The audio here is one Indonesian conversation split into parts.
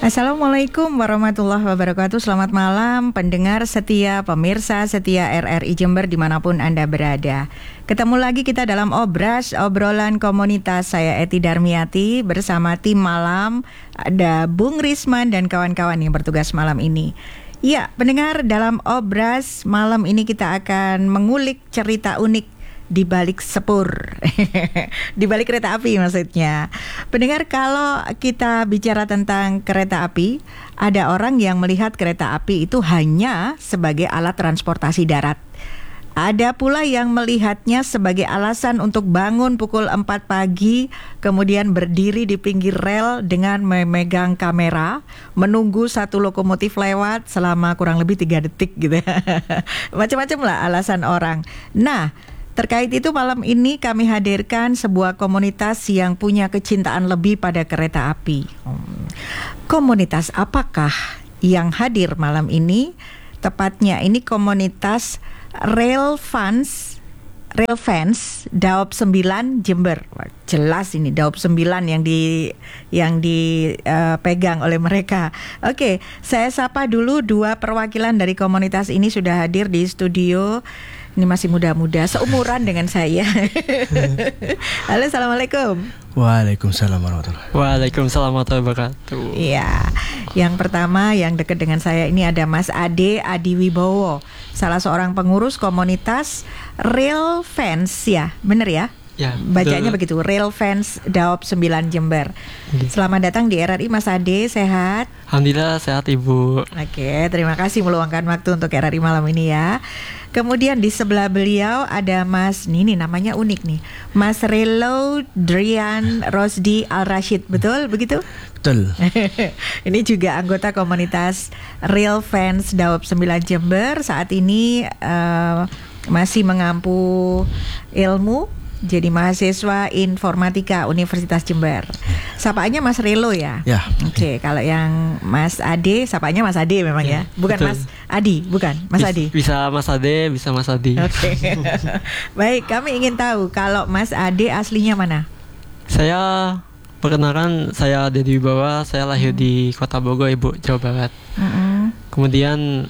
Assalamualaikum warahmatullahi wabarakatuh. Selamat malam pendengar setia, pemirsa setia RRI Jember dimanapun Anda berada. Ketemu lagi kita dalam Obras, obrolan komunitas. Saya Eti Darmiati bersama tim malam. Ada Bung Risman dan kawan-kawan yang bertugas malam ini. Ya, pendengar, dalam Obras malam ini kita akan mengulik cerita unik di balik sepur, di balik kereta api maksudnya. Pendengar, kalau kita bicara tentang kereta api, ada orang yang melihat kereta api itu hanya sebagai alat transportasi darat. Ada pula yang melihatnya sebagai alasan untuk bangun pukul 4 pagi, kemudian berdiri di pinggir rel dengan memegang kamera, menunggu satu lokomotif lewat selama kurang lebih 3 detik gitu. Macam-macam lah alasan orang. Nah, terkait itu malam ini kami hadirkan sebuah komunitas yang punya kecintaan lebih pada kereta api. Komunitas apakah yang hadir malam ini? Tepatnya ini komunitas Rail Fans Daop 9 Jember. Wah, jelas ini Daop 9 yang dipegang oleh mereka. Oke, saya sapa dulu dua perwakilan dari komunitas ini sudah hadir di studio. Ini masih muda-muda, seumuran dengan saya. Halo, assalamualaikum. Waalaikumsalam warahmatullahi wabarakatuh. Waalaikumsalam warahmatullahi wabarakatuh. Iya, yang pertama yang dekat dengan saya ini ada Mas Ade Adiwibowo, salah seorang pengurus komunitas Rail Fans, ya, bener ya? Ya, bacanya betul. begitu, Rail Fans Daop 9 Jember. Selamat datang di RRI, Mas Ade, sehat? Alhamdulillah sehat Ibu. Oke, terima kasih meluangkan waktu untuk RRI malam ini ya. Kemudian di sebelah beliau ada Mas, ini namanya unik nih, Mas Relo Drian Rosdi Al-Rashid, betul begitu? Betul. Ini juga anggota komunitas Rail Fans Daop 9 Jember. Saat ini masih mengampu ilmu jadi mahasiswa informatika Universitas Jember. Sapaannya Mas Relo ya? Ya. Oke, kalau yang Mas Ade, sapaannya Mas Ade memang ya? Bukan betul. Mas Adi, bukan Mas Adi. Bisa Mas Ade, bisa Mas Adi. Oke. Baik, kami ingin tahu kalau Mas Ade aslinya mana? Saya perkenalkan, saya Dedi Wibawa, saya lahir di Kota Bogor, Ibu, Jawa Barat. Kemudian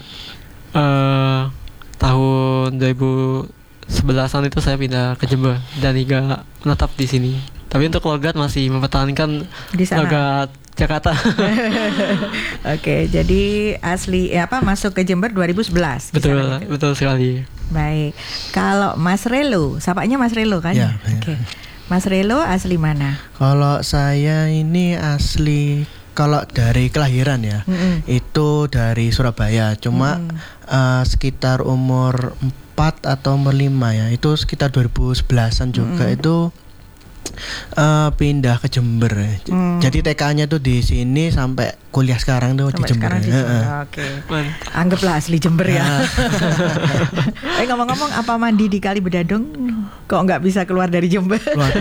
tahun 2011-an itu saya pindah ke Jember dan hingga menetap di sini. Tapi untuk logat masih mempertahankan Di sana. logat Jakarta. Oke, jadi asli masuk ke Jember 2011. Betul, Kisah gitu. betul sekali. Baik. Kalau Mas Relo, sapanya Mas Relo kan? Ya, Oke. Mas Relo asli mana? Kalau saya ini asli, kalau dari kelahiran ya, itu dari Surabaya. Cuma sekitar umur 4 atau umur 5 ya, itu sekitar 2011an juga itu pindah ke Jember. Jadi TK-nya tuh di sini sampai kuliah sekarang tuh Sampai di Jember. sekarang di Jember. Oke. Anggaplah asli Jember ya. Ngomong-ngomong, apa mandi di Kali Bedadung kok nggak bisa keluar dari Jember?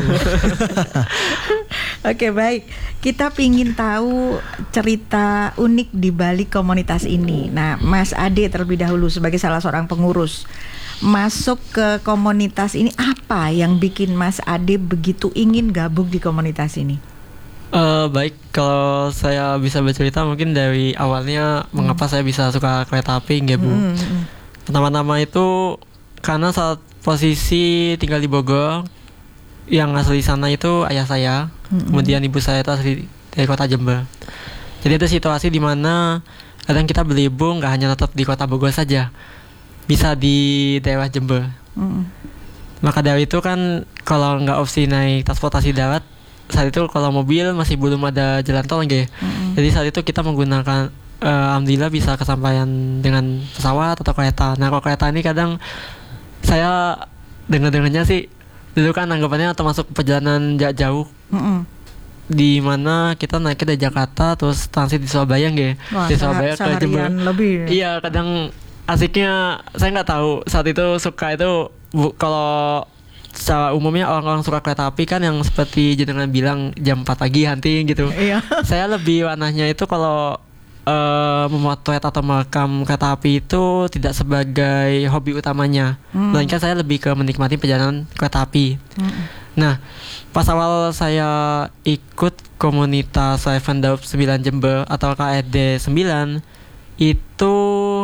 Oke, baik. Kita pingin tahu cerita unik di balik komunitas ini. Nah, Mas Ade terlebih dahulu sebagai salah seorang pengurus masuk ke komunitas ini, apa yang bikin Mas Ade begitu ingin gabung di komunitas ini? Baik, kalau saya bisa bercerita mungkin dari awalnya mengapa saya bisa suka kereta api, nggak Bu? Pertama-tama itu karena saat posisi tinggal di Bogor, yang asli sana itu ayah saya, kemudian ibu saya itu asli dari kota Jember. Jadi itu situasi di mana kadang kita berlibur nggak hanya tetap di kota Bogor saja, bisa di daerah Jember. Maka dari itu kan kalau nggak opsi naik transportasi darat, saat itu kalau mobil masih belum ada jalan tol nggih. Jadi saat itu kita menggunakan alhamdulillah bisa kesampaian dengan pesawat atau kereta. Nah, kalau kereta ini kadang saya dengar-dengarnya sih dulu kan anggapannya termasuk perjalanan jauh. Di mana kita naiknya dari Jakarta terus transit di Surabaya nggih. Di Surabaya ke Jember. Lebih. Iya, kadang asiknya saya nggak tahu saat itu suka itu kalau secara umumnya orang-orang suka kereta api kan yang seperti jenengan bilang jam 4 pagi hunting gitu. Iya. Saya lebih warnanya itu kalau memotret atau merekam kereta api itu tidak sebagai hobi utamanya, melainkan saya lebih ke menikmati perjalanan kereta api. Nah, pas awal saya ikut komunitas Seven Daup 9 Jember atau KED 9 itu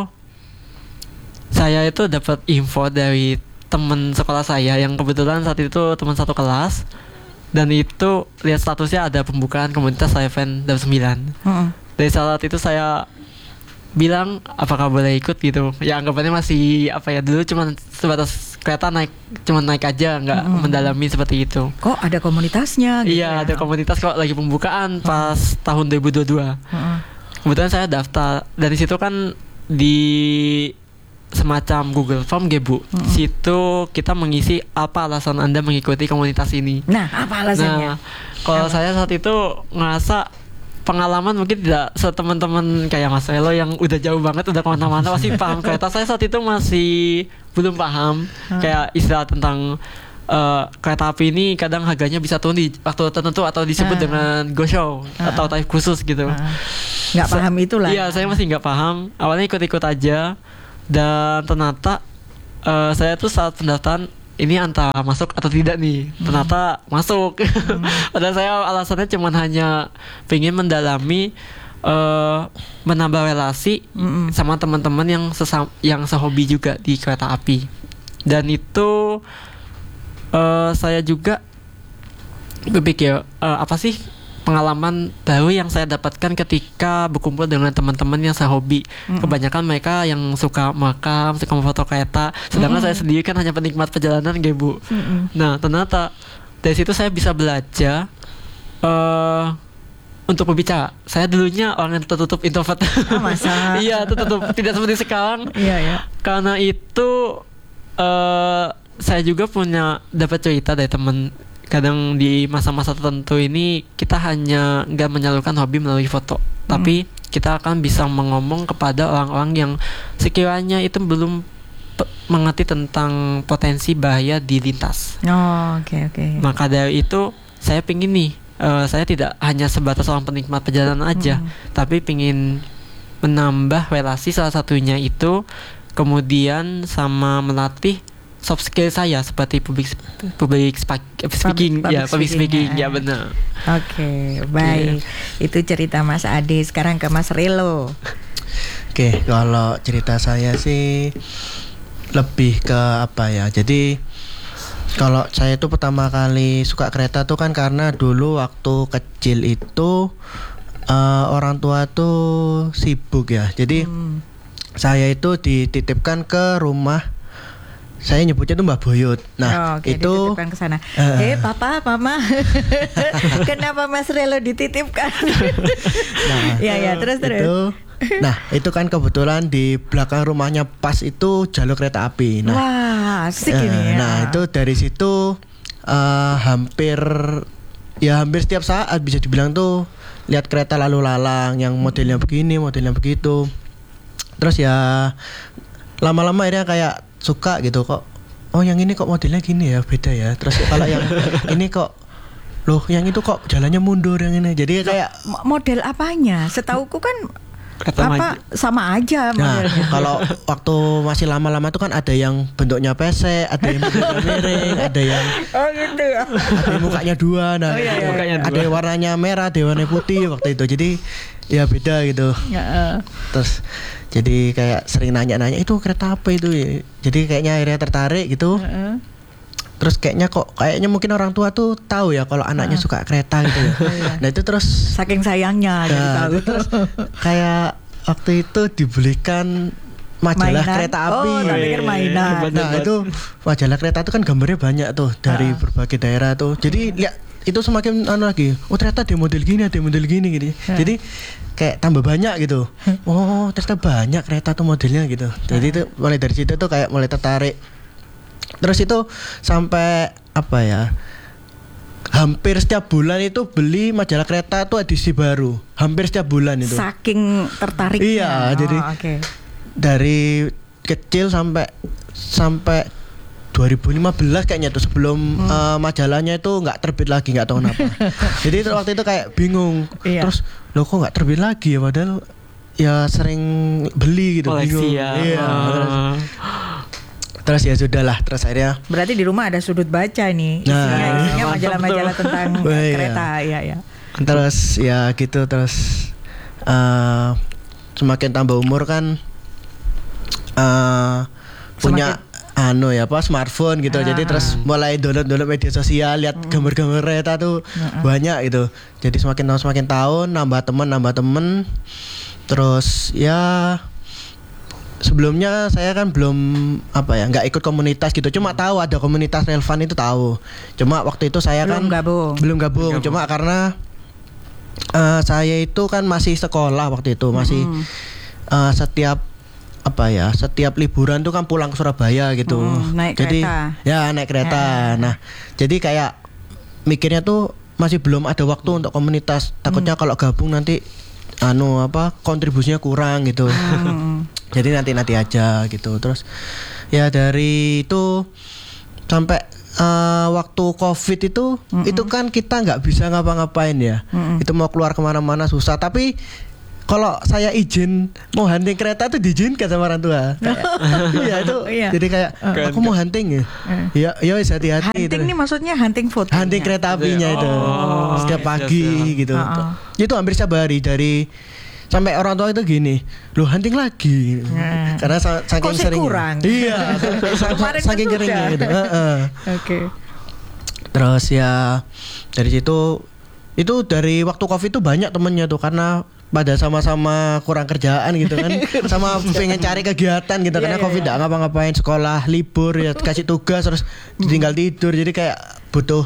saya itu dapat info dari teman sekolah saya yang kebetulan saat itu teman satu kelas, dan itu lihat statusnya ada pembukaan komunitas Seven Daup 9. Dari saat itu saya bilang apakah boleh ikut gitu. Ya anggapannya masih apa ya, dulu cuman sebatas kereta cuman naik aja, nggak mendalami seperti itu. Kok ada komunitasnya gitu? Iya, ada komunitas kok, lagi pembukaan pas tahun 2022. Kebetulan saya daftar, dan di situ kan di semacam Google Form Bu. Situ kita mengisi apa alasan Anda mengikuti komunitas ini. Nah, apa alasannya? Nah, kalau saya saat itu ngerasa pengalaman mungkin tidak seteman-teman kayak Mas Relo yang udah jauh banget, udah kemana-mana pasti paham kereta. Saya saat itu masih belum paham kayak istilah tentang kereta api ini kadang harganya bisa turun di waktu tertentu atau disebut dengan go show atau tarif khusus gitu. Nggak paham itulah. Iya, saya masih nggak paham. Awalnya ikut-ikut aja, dan ternyata saya tuh saat pendaftaran ini antara masuk atau tidak nih, ternyata masuk. Padahal saya alasannya cuma hanya pengen mendalami, menambah relasi sama teman-teman yang sehobi juga di kereta api. Dan itu saya juga berpikir apa sih pengalaman baru yang saya dapatkan ketika berkumpul dengan teman-teman yang sehobi. Kebanyakan mereka yang suka makam, suka memfoto kereta, sedangkan saya sendiri kan hanya penikmat perjalanan Bu. Nah, ternyata dari situ saya bisa belajar untuk berbicara. Saya dulunya orang yang tertutup, introvert. Masa? Iya, tertutup, tidak seperti sekarang. Iya. Karena itu saya juga dapat cerita dari teman. Kadang di masa-masa tertentu ini kita hanya nggak menyalurkan hobi melalui foto, tapi kita akan bisa mengomong kepada orang-orang yang sekiranya itu belum mengerti tentang potensi bahaya di lintas. Oke. Maka dari itu saya pingin nih, saya tidak hanya sebatas orang penikmat perjalanan aja, tapi pingin menambah relasi, salah satunya itu kemudian sama melatih soft skill saya seperti public speaking, ya benar. Oke, baik. Itu cerita Mas Ade. Sekarang ke Mas Relo. Oke, kalau cerita saya sih lebih ke apa ya? Jadi kalau saya tuh pertama kali suka kereta tuh kan karena dulu waktu kecil itu orang tua tuh sibuk ya. Jadi saya itu dititipkan ke rumah, saya nyebutnya tuh Mbah Boyot. Nah, itu dititipkan ke sana. Papa, Mama. Kenapa Mas Relo dititipkan? Nah, terus. Itu kan kebetulan di belakang rumahnya pas itu jalur kereta api. Nah, wah, asik ini ya. Nah, itu dari situ hampir setiap saat bisa dibilang tuh lihat kereta lalu lalang yang modelnya begini, modelnya begitu. Terus ya lama-lama akhirnya kayak suka gitu, kok yang ini kok modelnya gini ya, beda ya. Terus kalau yang ini kok yang itu kok jalannya mundur, yang ini. Jadi kayak model apanya? Setauku kan sama aja modelnya. Nah, kalau waktu masih lama-lama itu kan ada yang bentuknya pesek, ada yang bentuknya miring, ada yang gitu ya. Ada yang mukanya dua. Nah, ada yang warnanya merah, ada yang warnanya putih waktu itu. Jadi ya beda gitu. Terus jadi kayak sering nanya-nanya, itu kereta apa itu ya? Jadi kayaknya akhirnya tertarik gitu. Terus kayaknya mungkin orang tua tuh tahu ya kalau anaknya suka kereta gitu ya. Nah itu terus saking sayangnya jadi tahu. Terus kayak waktu itu dibelikan majalah kereta api. Mainan. Nah itu majalah kereta itu kan gambarnya banyak tuh dari berbagai daerah tuh. Jadi lihat itu semakin lagi. Oh ternyata ada model gini gitu. Jadi kayak tambah banyak gitu. Oh ternyata banyak kereta tuh modelnya gitu. Jadi itu mulai dari situ tuh kayak mulai tertarik. Terus itu sampai hampir setiap bulan itu beli majalah kereta tuh edisi baru. Hampir setiap bulan itu. Saking tertariknya. Iya, jadi dari kecil sampai 2015 kayaknya tuh sebelum majalahnya itu nggak terbit lagi, nggak tahu kenapa. Jadi waktu itu kayak bingung. Terus kok nggak terbit lagi ya, padahal ya sering beli gitu. Koleksi bingung. Ya. Iya. Terus ya sudahlah, terus akhirnya Berarti di rumah ada sudut baca nih. Nah, Isinya mantap majalah-majalah tuh. tentang Wah, iya. kereta. Iya, ya. terus ya gitu, terus semakin tambah umur kan punya smartphone gitu. Jadi terus mulai download media sosial, lihat gambar-gambar kereta tuh banyak gitu. Jadi semakin tahun nambah temen. Terus ya sebelumnya saya kan belum nggak ikut komunitas gitu. Cuma tahu ada komunitas relevan itu tahu. Cuma waktu itu saya belum gabung. Cuma karena saya itu kan masih sekolah waktu itu, masih setiap liburan tuh kan pulang ke Surabaya gitu. Naik jadi kereta. ya naik kereta. Nah, jadi kayak mikirnya tuh masih belum ada waktu untuk komunitas. Takutnya kalau gabung nanti kontribusinya kurang gitu. Jadi nanti aja gitu. Terus ya dari itu sampai waktu COVID itu kan kita nggak bisa ngapa-ngapain ya. Itu mau keluar kemana-mana susah. Tapi kalau saya izin mau hunting kereta tuh diizinkan sama orang tua. Iya itu. Jadi kayak aku mau hunting ya. Ya wis hati-hati. Hunting nih maksudnya hunting foto. Hunting kereta apinya itu. Setiap pagi gitu. Itu hampir setiap hari dari sampai orang tua itu gini, lu hunting lagi. Karena saking sering. Kurang. Iya. Saking keringnya gitu. Oke. Terus ya dari situ itu dari waktu COVID itu banyak temennya tuh karena pada sama-sama kurang kerjaan gitu kan, sama pengen cari kegiatan gitu karena COVID nggak ngapa-ngapain, sekolah libur ya kasih tugas terus tinggal tidur, jadi kayak butuh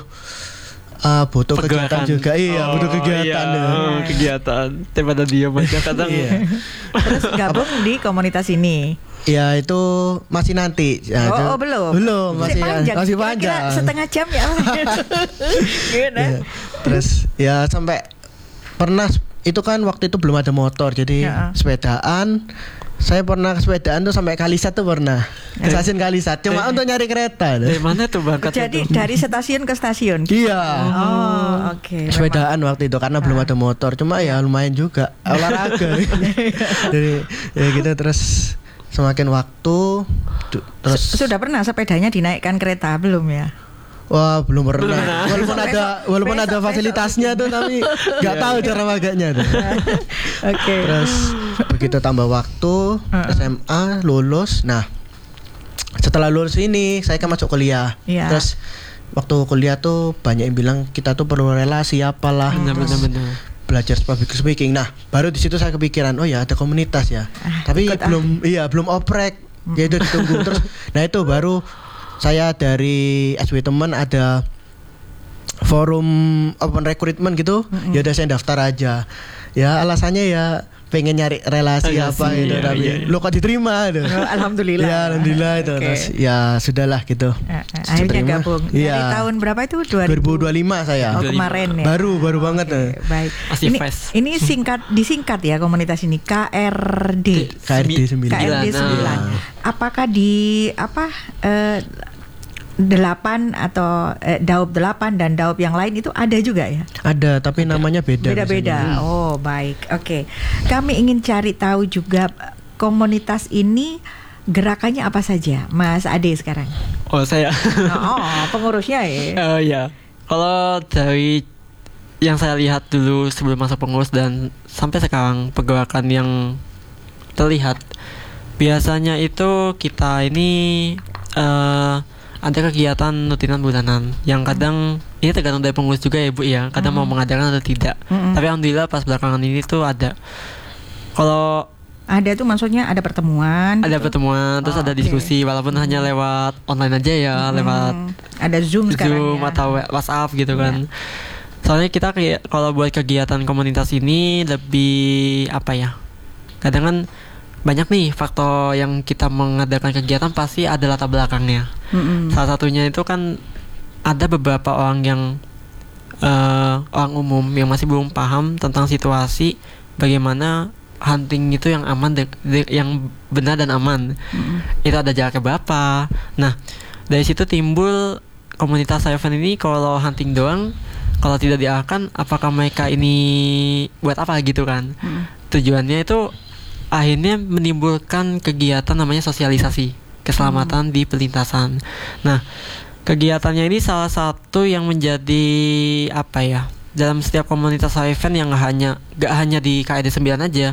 kegiatan juga. Butuh kegiatan. Kegiatan daripada diam aja kadang. Terus gabung di komunitas ini. Ya itu masih nanti. Ya, belum masih panjang. Kira-kira setengah jam ya. Gimana? Ya, terus ya sampai pernah itu kan waktu itu belum ada motor, jadi sepedaan. Saya pernah sepedaan tuh sampai Kalisat tuh pernah. Stasiun Kalisat cuma untuk nyari kereta. Dari mana tuh berangkat? Jadi dari stasiun ke stasiun. Iya. Oh, oke. Sepedaan waktu itu karena belum ada motor. Cuma ya lumayan juga olahraga. Jadi ya gitu, terus semakin waktu terus sudah pernah sepedanya dinaikkan kereta belum ya? Wah, belum pernah. Walaupun ada fasilitasnya tuh, tapi nggak tahu cara maganya tuh. Oke. Terus begitu tambah waktu SMA lulus. Nah, setelah lulus ini saya kan masuk kuliah. Terus waktu kuliah tuh banyak yang bilang kita tuh perlu relasi apalah. Benar. Belajar public speaking. Nah, baru di situ saya kepikiran, oh ya ada komunitas ya. Tapi belum oprek. Ya itu ditunggu terus. Nah, itu baru saya dari SW teman ada forum open recruitment gitu. Ya udah saya daftar aja. Ya alasannya ya pengen nyari relasi apa gitu, tapi lo kok diterima gitu. Alhamdulillah. Ya alhamdulillah itu. Terus ya sudahlah gitu. Akhirnya gabung. Dari tahun berapa itu? 2025 saya. Kemarin ya. Baru banget. Baik. Ini disingkat ya komunitas ini KRD 9. Apakah di 8 atau Daub 8 dan Daub yang lain itu ada juga ya? Ada, tapi namanya beda. Beda-beda. Oh, baik. Oke. Kami ingin cari tahu juga komunitas ini gerakannya apa saja, Mas Ade sekarang. Oh, saya. Pengurusnya ya. Iya. Kalau dari yang saya lihat dulu sebelum masuk pengurus dan sampai sekarang pergerakan yang terlihat, biasanya itu kita ini ada kegiatan rutinan bulanan yang kadang ini tergantung dari pengurus juga ya Bu ya, kadang mau mengadakan atau tidak. Tapi alhamdulillah pas belakangan ini tuh ada. Kalau ada tuh maksudnya ada pertemuan. Ada pertemuan, terus ada diskusi walaupun hanya lewat online aja ya, lewat ada Zoom sekarang ya. Atau WhatsApp gitu kan. Soalnya kita kayak kalau buat kegiatan komunitas ini lebih kadang kan banyak nih faktor yang kita mengadakan kegiatan pasti ada latar belakangnya. Salah satunya itu kan ada beberapa orang yang orang umum yang masih belum paham tentang situasi bagaimana hunting itu yang aman, yang benar dan aman. Itu ada jaraknya berapa. Nah, dari situ timbul komunitas Saifan ini. Kalau hunting doang, kalau tidak diarahkan, apakah mereka ini buat apa gitu kan? Tujuannya itu akhirnya menimbulkan kegiatan namanya sosialisasi. keselamatan di perlintasan. Nah, kegiatannya ini salah satu yang menjadi apa ya? Dalam setiap komunitas event yang gak hanya di KID 9 aja,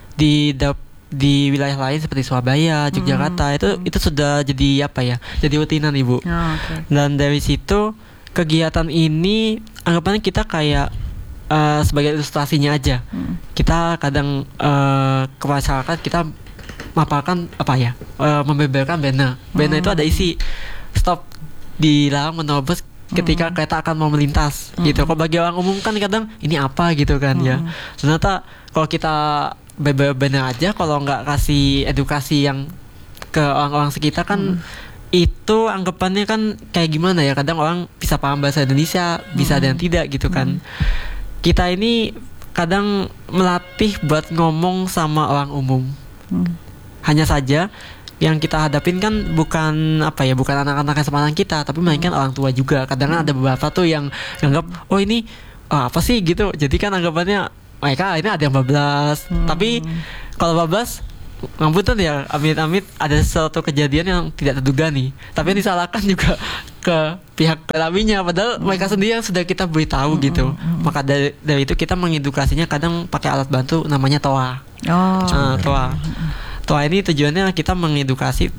di wilayah lain seperti Surabaya, Yogyakarta itu sudah jadi apa ya? Jadi rutinan Ibu. Okay. Dan dari situ kegiatan ini anggapannya kita kayak sebagai ilustrasinya aja. Kita kadang ke masyarakat kita memaparkan apa ya? Membeberkan banner. Banner itu ada isi stop dilarang menerobos ketika kereta akan mau melintas gitu. Kalau bagi orang umum kan kadang ini apa gitu kan ya. Ternyata kalau kita benar aja, kalau nggak kasih edukasi yang ke orang-orang sekitar kan itu anggapannya kan kayak gimana ya. Kadang orang bisa paham bahasa Indonesia, bisa dan tidak gitu kan. Kita ini kadang melatih buat ngomong sama orang umum. Hanya saja yang kita hadapin kan bukan apa ya, bukan anak-anak yang sepanjang kita, tapi melainkan orang tua juga. Kadang ada beberapa tuh yang nganggap oh ini apa sih gitu. Jadi kan anggapannya mereka ini ada yang bablas. Tapi kalau bablas ngapunten ya, amit-amit ada suatu kejadian yang tidak terduga nih. Tapi yang disalahkan juga ke pihak pelaminya, padahal mereka sendiri yang sudah kita beritahu gitu. Maka dari itu kita mengedukasinya kadang pakai alat bantu namanya TOA. TOA. TOA ini tujuannya kita mengedukasi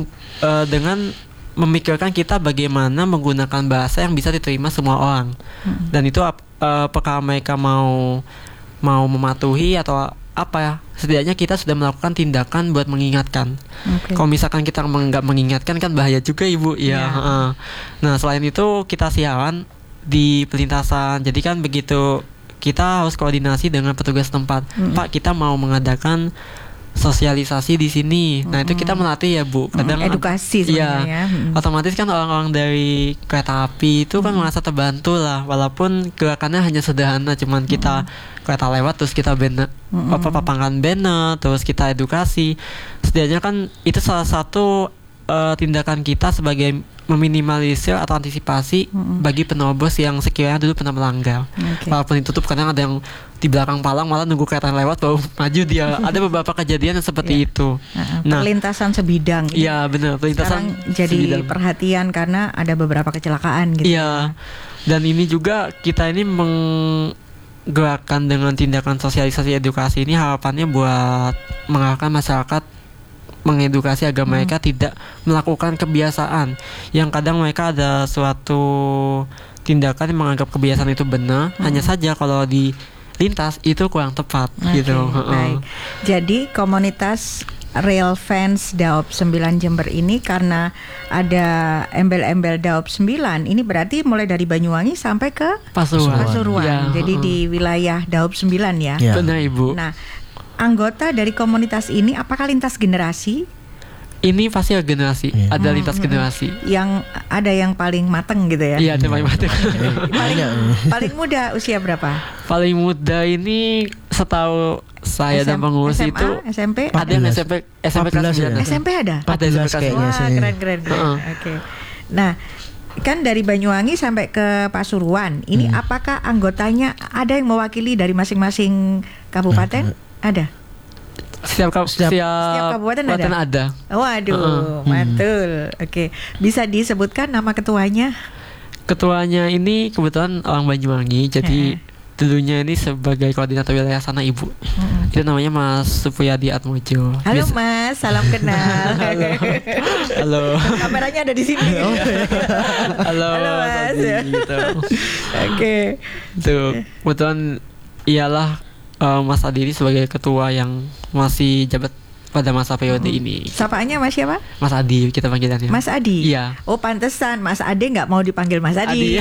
dengan memikirkan kita bagaimana menggunakan bahasa yang bisa diterima semua orang. Dan itu apakah mereka mau mematuhi atau apa ya, setidaknya kita sudah melakukan tindakan buat mengingatkan. Kalau misalkan kita nggak mengingatkan kan bahaya juga Ibu ya. Nah selain itu kita siaran di perlintasan, jadi kan begitu kita harus koordinasi dengan petugas tempat. Pak, kita mau mengadakan sosialisasi di sini. Nah itu kita melatih ya Bu. Kadang edukasi sebenarnya. Otomatis kan orang-orang dari kereta api itu kan merasa terbantu lah, walaupun gerakannya hanya sederhana, cuman kita kereta lewat terus kita papangan banner, terus kita edukasi. Setidaknya kan itu salah satu tindakan kita sebagai meminimalisir atau antisipasi bagi penerobos yang sekiranya dulu pernah melanggar. Walaupun ditutup, kadang ada yang di belakang palang malah nunggu kereta lewat baru maju dia. Ada beberapa kejadian yang seperti itu. Perlintasan sebidang. Iya benar, perlintasan sekarang jadi sebidang. Perhatian karena ada beberapa kecelakaan gitu. Iya. Dan ini juga kita ini menggerakkan dengan tindakan sosialisasi edukasi ini, harapannya buat mengarahkan masyarakat, mengedukasi agar mereka tidak melakukan kebiasaan yang kadang mereka ada suatu tindakan yang menganggap kebiasaan itu benar, hanya saja kalau di lintas itu kurang tepat gitu. Baik. Jadi komunitas Rail Fans Daop 9 Jember ini karena ada embel-embel Daop 9, ini berarti mulai dari Banyuwangi sampai ke Pasuruan. Ya, jadi di wilayah Daop 9 ya. Benar Ibu. Nah, anggota dari komunitas ini apakah lintas generasi? Ini pasti generasi, ada lintas generasi. Yang ada yang paling mateng gitu ya? Iya, ada paling mateng. paling muda usia berapa? Paling muda ini setahu saya dan pengurus SMA, itu SMP? Ada yang SMP kelas 9. SMP ada? Ada SMP kelas 9. Wah, keren. Oke. Nah, kan dari Banyuwangi sampai ke Pasuruan. Ini apakah anggotanya ada yang mewakili dari masing-masing kabupaten? Ada. Setiap kabupaten ada. Waduh, mantul. Oke. Bisa disebutkan nama ketuanya? Ketuanya ini kebetulan orang Banyuwangi, jadi dulunya ini sebagai koordinator wilayah sana Ibu. Itu namanya Mas Supuyadi Atmojo. Halo Mas, salam kenal. Halo. Kameranya ada di sini. Halo Mas. Gitu. Oke. Tuh, kebetulan ialah Mas Adi ini sebagai ketua yang masih jabat pada masa periode ini. Sapaannya Mas siapa? Mas Adi kita panggilannya. Mas Adi? Iya. Oh pantesan Mas Adi nggak mau dipanggil Mas Adi.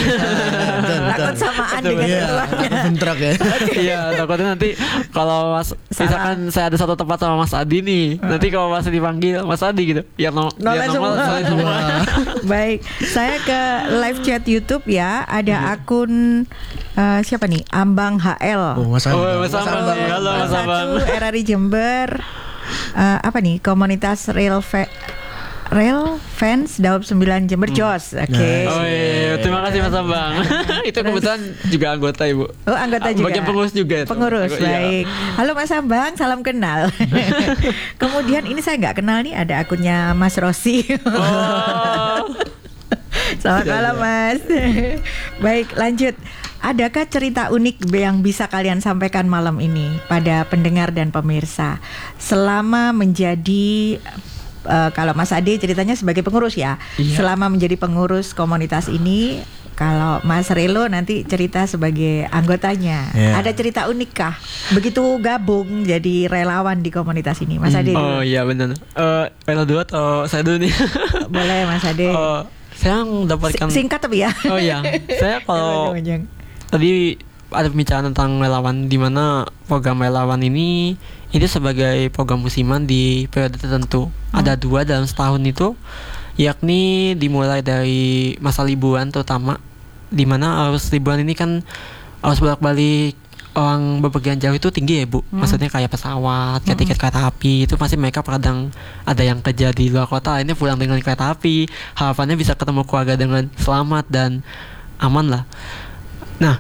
Takut samaan dengan ketuanya. Bentrok ya. Iya, takutnya nanti kalau misalkan saya ada satu tempat sama Mas Adi nih, nanti kalau masih dipanggil Mas Adi gitu, ya nolnya semua. Baik, saya ke live chat YouTube ya. Ada akun siapa nih? Ambang HL. Mas Ambang. Halo Mas Ambang. RRI Jember. Apa nih? Komunitas Rail Fans Daop 9 Jember Jos. Oke. Oh iya, terima kasih Mas Abang. Itu kebetulan juga anggota Ibu. Oh, anggota juga. Bagian pengurus juga itu. Pengurus, baik. Halo Mas Abang, salam kenal. Kemudian ini saya nggak kenal nih, ada akunnya Mas Rosi. Oh. Selamat malam Mas. Baik, lanjut. Adakah cerita unik yang bisa kalian sampaikan malam ini pada pendengar dan pemirsa selama menjadi kalau Mas Ade ceritanya sebagai pengurus ya, selama menjadi pengurus komunitas ini. Kalau Mas Relo nanti cerita sebagai anggotanya. Ada cerita unik kah? Begitu gabung jadi relawan di komunitas ini, Mas Ade dulu. Oh iya benar. Relo dulu atau saya dulu nih? Boleh Mas Ade. Saya mendapatkan singkat tapi ya. Oh iya, saya kalau tadi ada pembicaraan tentang relawan, di mana program relawan ini sebagai program musiman di periode tertentu. Ada 2 dalam setahun itu, yakni dimulai dari masa liburan terutama, di mana arus liburan ini kan arus bolak-balik orang bepergian jauh itu tinggi ya Bu. Maksudnya kayak pesawat, kayak tiket kereta api, itu pasti mereka kadang ada yang kerja di luar kota, ini pulang dengan kereta api, harapannya bisa ketemu keluarga dengan selamat dan aman lah. Nah,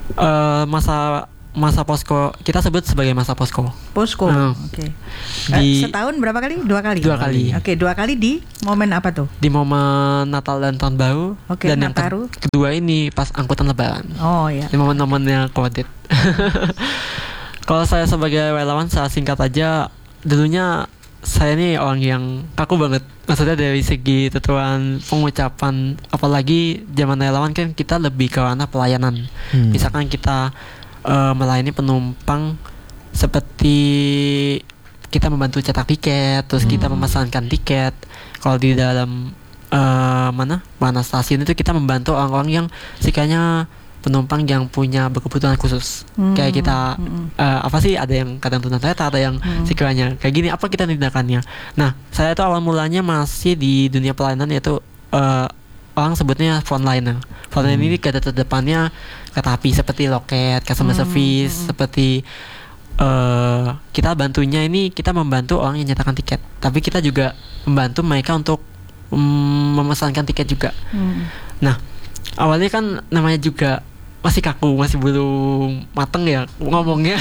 masa posko kita sebut sebagai masa posko. Oke. Setahun berapa kali? 2 kali. 2 kali. Oke, 2 kali di momen apa tuh? Di momen Natal dan Tahun Baru. Oke, dan Nataru. yang kedua ini pas angkutan Lebaran. Oh ya. Di momen-momennya COVID. Kalau saya sebagai relawan, saya singkat aja. Dulunya saya nih orang yang kaku banget. Maksudnya dari segi tuturan pengucapan, apalagi zaman relawan kan kita lebih ke ranah pelayanan. Misalkan kita melayani penumpang seperti kita membantu cetak tiket, terus kita memesankan tiket. Kalau di dalam mana stasiun itu kita membantu orang-orang yang sekiranya penumpang yang punya berkebutuhan khusus. Kayak kita apa sih, ada yang kadang tunanetra, ada yang sekiranya kayak gini, apa kita tindakannya. Nah, saya itu awal mulanya masih di dunia pelayanan, yaitu orang sebutnya frontliner. Frontliner ini garda terdepannya kereta api, seperti loket, customer service, seperti kita bantunya ini, kita membantu orang yang nyatakan tiket, tapi kita juga membantu mereka untuk memesankan tiket juga. Nah, awalnya kan namanya juga masih kaku, masih belum mateng ya ngomongnya.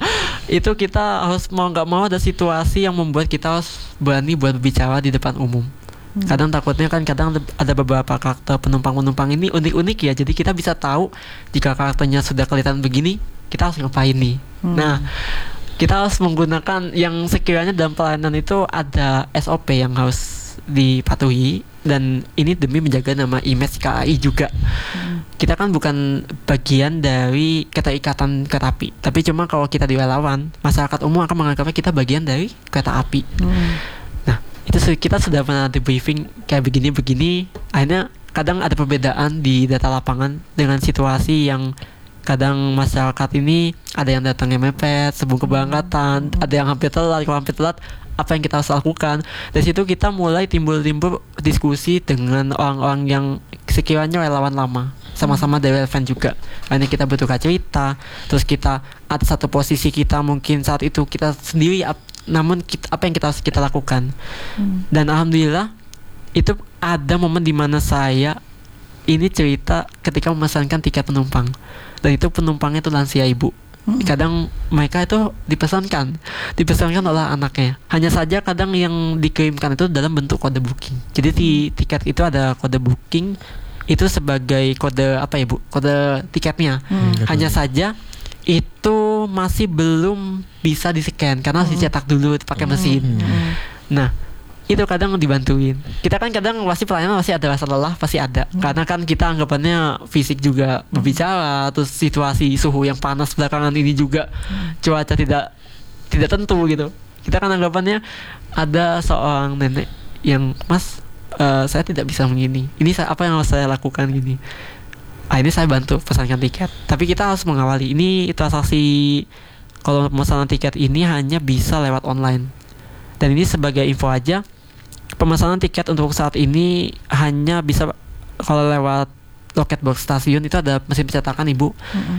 Itu kita harus mau nggak mau ada situasi yang membuat kita harus berani buat berbicara di depan umum. Kadang takutnya kan, kadang ada beberapa karakter penumpang-penumpang ini unik-unik ya. Jadi kita bisa tahu jika karakternya sudah kelihatan begini, kita harus ngapain nih. Nah, kita harus menggunakan yang sekiranya dalam pelayanan itu ada SOP yang harus dipatuhi, dan ini demi menjaga nama image KAI juga. Kita kan bukan bagian dari keterikatan kereta api, tapi cuma kalau kita di relawan, masyarakat umum akan menganggapnya kita bagian dari kereta api. Nah, itu kita sudah pernah di briefing kayak begini-begini. Akhirnya kadang ada perbedaan di data lapangan dengan situasi yang kadang masyarakat ini ada yang datangnya mepet sebelum keberangkatan, ada yang hampir telat. Kalau hampir telat, apa yang kita harus lakukan? Dari situ kita mulai timbul diskusi dengan orang-orang yang sekiranya relawan lama, sama-sama dari relevan juga. Karena kita bertukar cerita, terus kita ada satu posisi kita mungkin saat itu kita sendiri, namun apa yang kita harus kita lakukan. Dan alhamdulillah itu ada momen di mana saya ini cerita ketika memesankan tiket penumpang, dan itu penumpangnya itu lansia ibu. Kadang mereka itu dipesankan oleh anaknya. Hanya saja kadang yang dikirimkan itu dalam bentuk kode booking. Jadi di tiket itu ada kode booking, itu sebagai kode apa ya Bu? Kode tiketnya. Hanya saja itu masih belum bisa di-scan karena harus dicetak dulu pakai mesin. Nah, itu kadang dibantuin. Kita kan kadang pasti pelayanan masih ada rasa lelah, pasti ada. Karena kan kita anggapannya fisik juga berbicara, terus situasi suhu yang panas belakangan ini juga cuaca tidak tentu gitu. Kita kan anggapannya ada seorang nenek yang, Mas, saya tidak bisa begini. Ini apa yang harus saya lakukan gini. Ini saya bantu pesankan tiket. Tapi kita harus mengawali. Ini transaksi kalau pemesanan tiket ini hanya bisa lewat online. Dan ini sebagai info aja, pemesanan tiket untuk saat ini hanya bisa kalau lewat loket box stasiun, itu ada mesin pencetakan Ibu.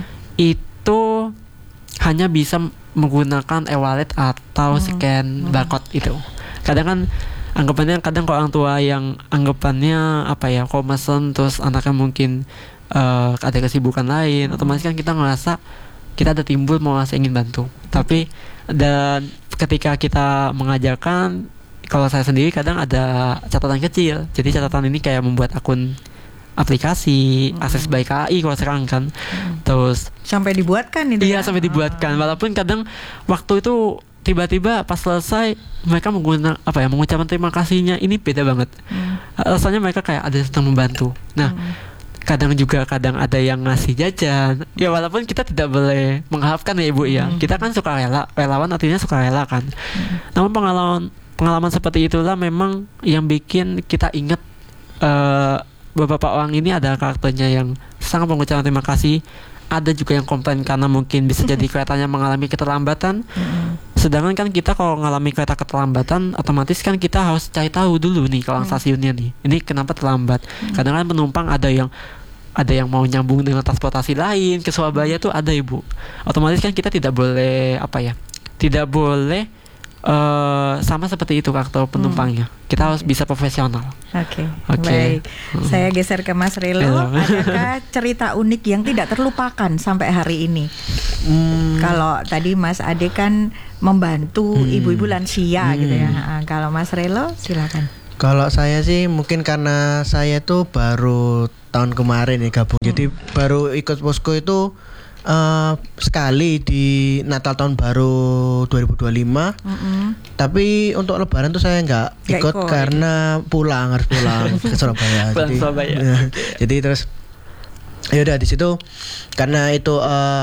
Itu hanya bisa menggunakan e-wallet atau scan barcode itu. Kadang kan anggapannya kadang kalau orang tua yang anggapannya apa ya, kalau mesen terus anaknya mungkin ada kesibukan lain, otomatis kan kita ngerasa kita ada timbul mau rasa ingin bantu. Tapi dan ketika kita mengajarkan, kalau saya sendiri kadang ada catatan kecil. Jadi catatan ini kayak membuat akun aplikasi, akses by KAI kalau sekarang kan. Terus sampai dibuatkan itu. Iya, sampai dibuatkan. Walaupun kadang waktu itu tiba-tiba pas selesai mereka mengucapkan terima kasihnya ini beda banget. Rasanya mereka kayak ada yang sedang membantu. Nah, kadang ada yang ngasih jajan. Ya walaupun kita tidak boleh mengharapkan ya Ibu ya. Kita kan suka rela, relawan artinya suka rela kan. Namun pengalaman seperti itulah memang yang bikin kita ingat beberapa orang ini ada karakternya yang sangat mengucapkan terima kasih. Ada juga yang komplain karena mungkin bisa jadi keretanya mengalami keterlambatan. Sedangkan kan kita kalau mengalami kereta keterlambatan, otomatis kan kita harus cari tahu dulu nih kalau stasiunnya nih, ini kenapa terlambat. Kadang kan penumpang ada yang mau nyambung dengan transportasi lain ke Surabaya tuh ada Ibu. Otomatis kan kita tidak boleh tidak boleh sama seperti itu karakter penumpangnya. Kita harus bisa profesional. Oke. Baik. Saya geser ke Mas Relo. Adakah cerita unik yang tidak terlupakan sampai hari ini? Kalau tadi Mas Ade kan membantu ibu-ibu lansia gitu ya. Kalau Mas Relo silakan. Kalau saya sih mungkin karena saya tuh baru tahun kemarin nih gabung. Jadi baru ikut posko itu sekali di Natal tahun baru 2025. Tapi untuk Lebaran tuh saya nggak ikut karena harus pulang ke Surabaya. Jadi terus ya udah di situ karena itu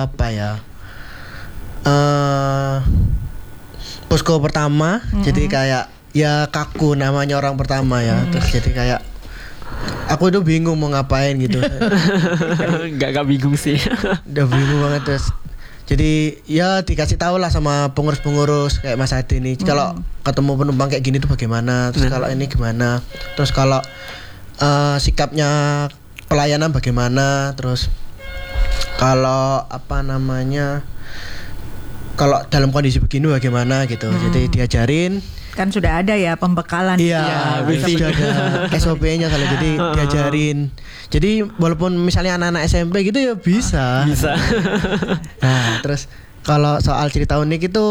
posko pertama. Jadi kayak ya kaku namanya orang pertama ya. Terus jadi kayak aku tuh bingung mau ngapain gitu. Gak bingung sih. Udah bingung banget terus. Jadi ya dikasih tahu lah sama pengurus-pengurus kayak Mas Adi nih. Kalau ketemu penumpang kayak gini tuh bagaimana? Terus kalau ini gimana? Terus kalau sikapnya pelayanan bagaimana? Terus kalau kalau dalam kondisi begini bagaimana gitu. Jadi diajarin. Kan sudah ada ya pembekalan. Iya, sudah ada SOP-nya kalau jadi diajarin. Jadi walaupun misalnya anak-anak SMP gitu ya bisa. Nah, terus kalau soal cerita unik itu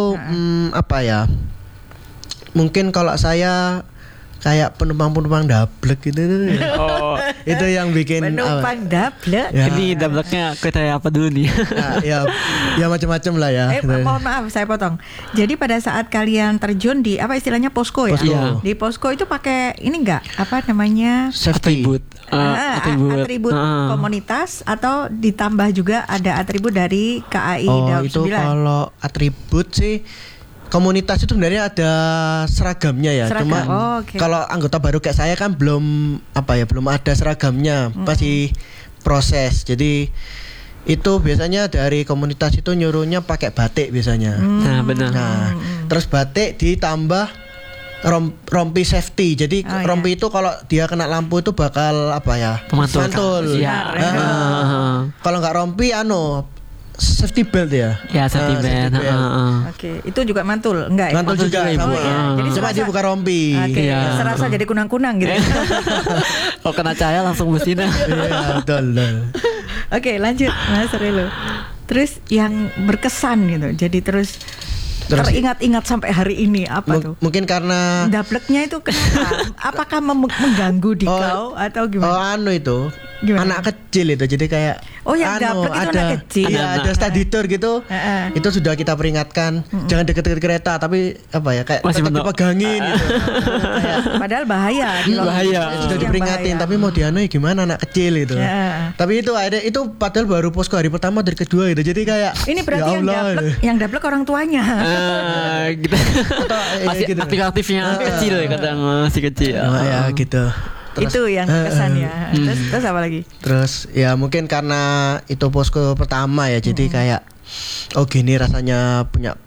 mungkin kalau saya kayak penumpang dablek gitu. Itu yang bikin penumpang dablek. Ya. Ini dableknya kayak apa dulu nih? Ya macam-macam lah ya. Mohon maaf saya potong. Jadi pada saat kalian terjun di apa istilahnya posko ya? Posko. Di posko itu pakai ini enggak? Apa namanya? Safety. Atribut komunitas atau ditambah juga ada atribut dari KAI Daob 9? Itu kalau atribut sih komunitas itu sebenarnya ada seragamnya ya. Cuma kalau anggota baru kayak saya kan belum ada seragamnya, masih proses. Jadi itu biasanya dari komunitas itu nyuruhnya pakai batik biasanya. Nah, benar. Nah, terus batik ditambah rompi safety. Jadi rompi itu kalau dia kena lampu itu bakal mantul. Ya. Kalau nggak rompi safety belt ya. Ya, safety belt. Oke, itu juga mantul, enggak ya? Mantul juga ya. Jadi cuma dia bukan rompi. Serasa jadi kunang-kunang gitu. Oh, kena cahaya langsung mesinnya. Iya, betul. Oke, lanjut Mas Relo. Terus yang berkesan gitu. Jadi terus teringat-ingat sampai hari ini apa tuh? Mungkin karena dableknya itu kenapa? Apakah mengganggu di kau atau gimana? Itu gimana? Anak kecil itu jadi kayak yang dablek itu anak kecil. Iya, ada study tour gitu. Itu sudah kita peringatkan jangan deket-deket kereta, tapi kayak masih tetap dipegangin gitu. Padahal bahaya. Sudah diperingatin tapi mau gimana anak kecil itu. Tapi itu padahal baru posko hari pertama dari kedua gitu. Jadi kayak ini berarti yang dablek orang tuanya. Gitu. Masih gitu. Aktif-aktifnya kecil ya, kadang masih kecil. Ya gitu. Terus, itu yang kesan ya. Terus apa lagi? Terus ya mungkin karena itu posko pertama ya, jadi kayak gini rasanya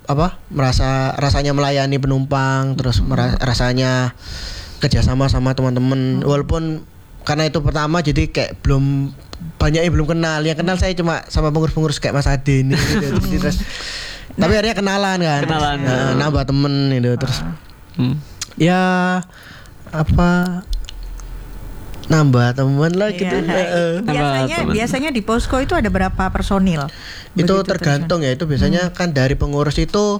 rasanya melayani penumpang, terus rasanya kerjasama sama teman-teman. Walaupun karena itu pertama jadi kayak belum banyak yang belum kenal. Yang kenal saya cuma sama pengurus-pengurus kayak Mas Ade ini gitu. Terus tapi akhirnya kenalan kan. Nambah temen gitu terus. Ya apa nambah teman lah gitu. Biasanya di posko itu ada berapa personil? Itu tergantung ya, itu biasanya kan dari pengurus itu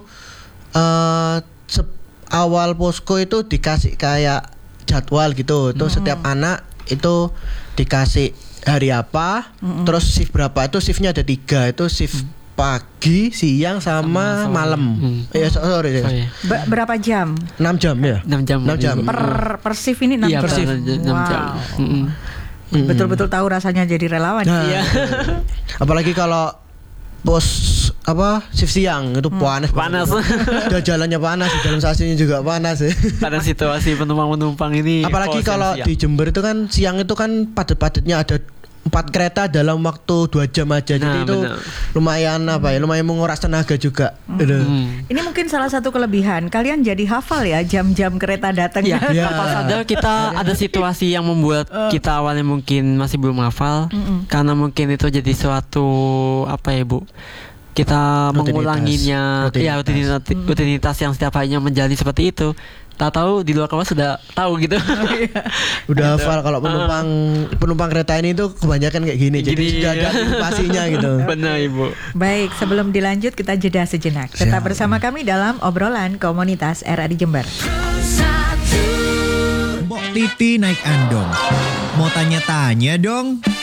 awal posko itu dikasih kayak jadwal gitu. Itu setiap anak itu dikasih hari apa, terus shift berapa. Itu shiftnya ada 3, itu shift pagi, siang sama malam. Sorry. Berapa jam? 6 jam ya. 6 jam. Per shift ini 6 jam. Per shift. 6 jam. Betul-betul tahu rasanya jadi relawan. Iya. Apalagi kalau shift siang itu panas. Udah jalannya panas, di dalam stasiunnya juga panas ya. Pada situasi penumpang ini. Apalagi kalau di Jember itu kan siang itu kan padat-padatnya, ada 4 kereta dalam waktu 2 jam aja. Jadi itu lumayan lumayan menguras tenaga juga. Ini mungkin salah satu kelebihan kalian jadi hafal ya jam-jam kereta datang. Ya, padahal kita ada situasi yang membuat kita awalnya mungkin masih belum hafal, karena mungkin itu jadi suatu Bu, kita mengulanginya, rutinitas yang setiap harinya menjadi seperti itu. Tak tahu di luar kelas sudah tahu gitu. Udah hafal kalau penumpang kereta ini tuh kebanyakan kayak gini. Jadi sudah ada antisipasinya gitu. Benar Ibu. Baik, sebelum dilanjut kita jeda sejenak. Tetap bersama kami dalam obrolan komunitas RRI Jember. Mbok Titi naik andong. Mau tanya-tanya dong.